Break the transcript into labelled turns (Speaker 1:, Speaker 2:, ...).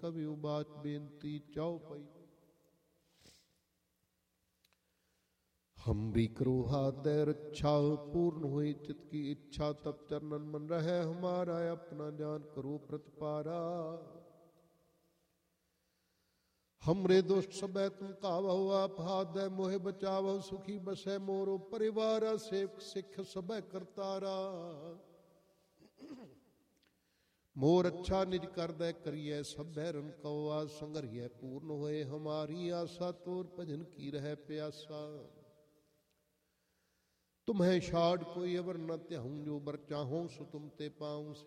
Speaker 1: ਸਭ ਉਬਾਚ ਬੇਨਤੀ ਚਉਪਈ। हम भी करो हाथ रक्षा पूर्ण हुई चित की इच्छा तब चरणन मन रहे हमारा अपना जान करो प्रतिपारा। हमरे दुष्ट सब तुम कावो आप हाथ मोह बचावो सुखी बसै मोरो परिवार सेवक सिख सब करतारा। मोर अच्छा निज कर दे करिए सब रन कौआ संगरिय पूर्ण होए हमारी आशा तोर भजन की रह प्यासा। तुम्हें छाड़ कोई अवर न त्याहूं जो बर चाहूं सो तुम ते पाऊं